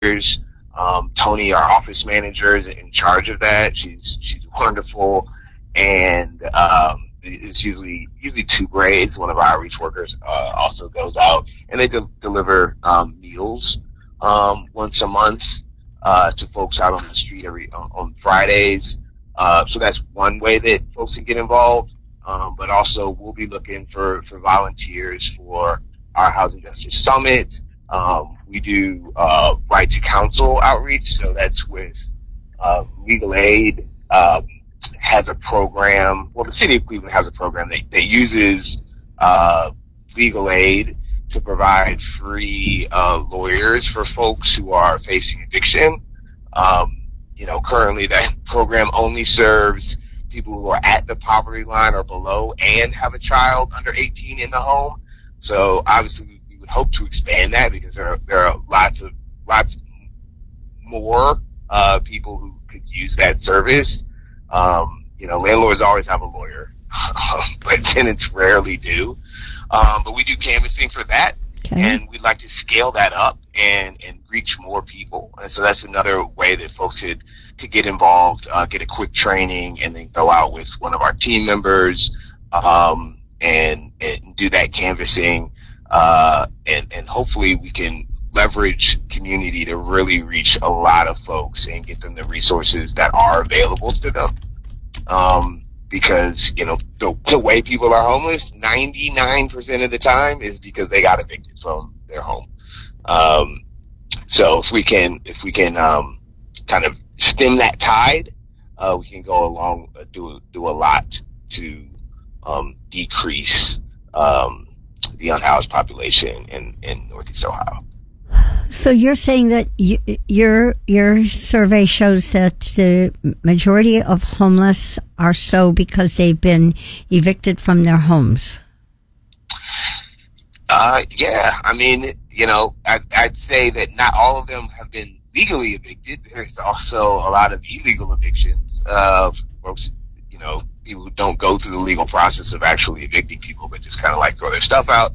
Tony, our office manager, is in charge of that. She's wonderful, and it's usually two grades. One of our outreach workers also goes out, and they deliver meals once a month to folks out on the street on Fridays. So that's one way that folks can get involved. But also we'll be looking for volunteers for our Housing Justice Summit. We do right to counsel outreach, so that's with legal aid. Has a program. Well, the city of Cleveland has a program that uses legal aid to provide free lawyers for folks who are facing eviction. Currently that program only serves people who are at the poverty line or below and have a child under 18 in the home. So obviously we would hope to expand that, because there are lots more people who could use that service. Landlords always have a lawyer, but tenants rarely do. But we do canvassing for that. Okay. And we'd like to scale that up and reach more people. And so that's another way that folks could get involved, get a quick training, and then go out with one of our team members and do that canvassing. And hopefully we can leverage community to really reach a lot of folks and get them the resources that are available to them. Because, the way people are homeless, 99% of the time is because they got evicted from their home. So if we can kind of stem that tide, we can go along, do a lot to decrease the unhoused population in Northeast Ohio. So you're saying that your survey shows that the majority of homeless are so because they've been evicted from their homes? Yeah. I mean, I'd say that not all of them have been legally evicted. There's also a lot of illegal evictions of folks, people who don't go through the legal process of actually evicting people, but just kind of like throw their stuff out.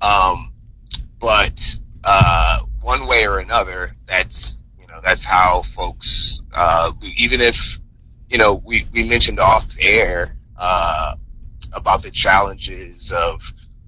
But one way or another, that's how folks, even if, we mentioned off air, about the challenges of,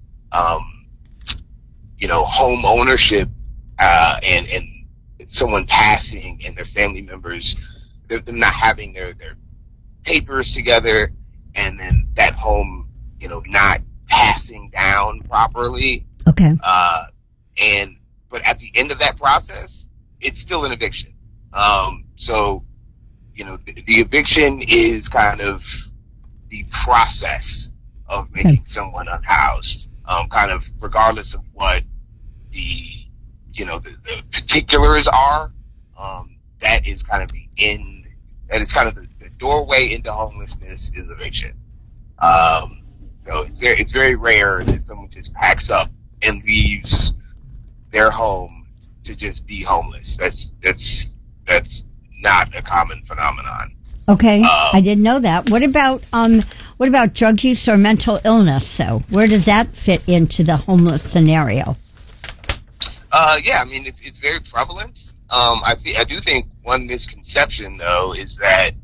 home ownership, and someone passing and their family members, them not having their papers together, and then that home, not passing down properly. Okay. But at the end of that process, it's still an eviction. So, the eviction is kind of the process of making someone unhoused, kind of regardless of what the particulars are. That is kind of the end. That is kind of the doorway into homelessness is eviction. So it's very rare that someone just packs up and leaves their home to just be homeless. That's not a common phenomenon. Okay, I didn't know that. What about drug use or mental illness, though? Where does that fit into the homeless scenario? Yeah, I mean, it's very prevalent. I do think one misconception, though, is that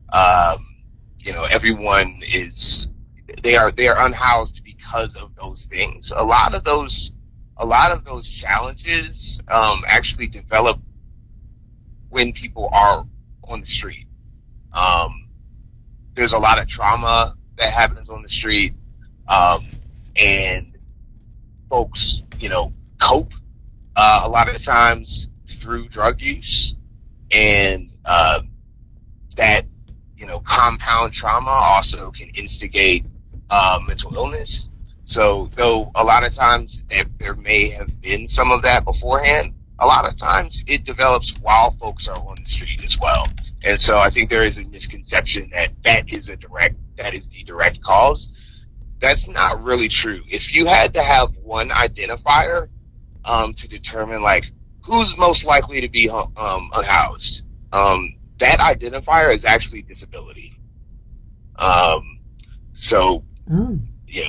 everyone they are unhoused because of those things. A lot of those challenges actually develop when people are on the street. There's a lot of trauma that happens on the street, and folks, cope a lot of the times through drug use, and that compound trauma also can instigate mental illness. So though a lot of times there may have been some of that beforehand, a lot of times it develops while folks are on the street as well. And so I think there is a misconception that is the direct cause. That's not really true. If you had to have one identifier to determine like who's most likely to be unhoused, that identifier is actually disability.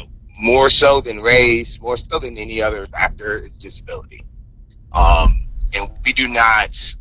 More so than race, more so than any other factor, is disability. and we do not